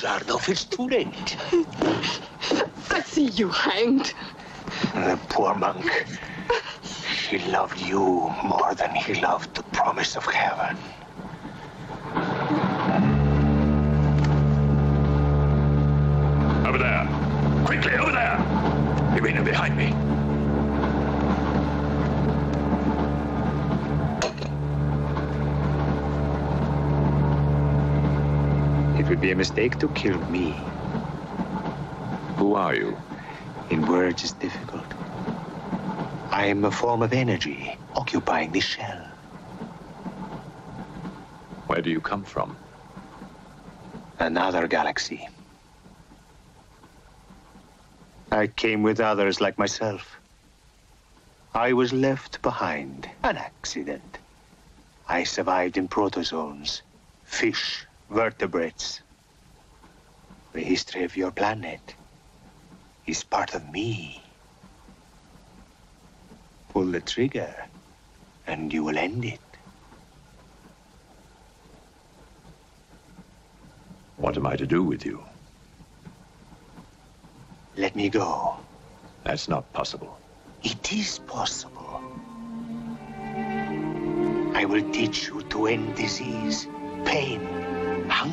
Zardov. It's too late. I see you hanged. The poor monk. He loved you more than he loved the promise of heaven. Over there. Quickly, over there. Irina, behind me. It would be a mistake to kill me. Who are you? In words, it's difficult. I am a form of energy occupying this shell. Where do you come from? Another galaxy. I came with others like myself. I was left behind. An accident. I survived in protozoans, fish, vertebrates. The history of your planet is part of me. Pull the trigger, and you will end it. What am I to do with you? Let me go. That's not possible. It is possible. I will teach you to end disease, pain,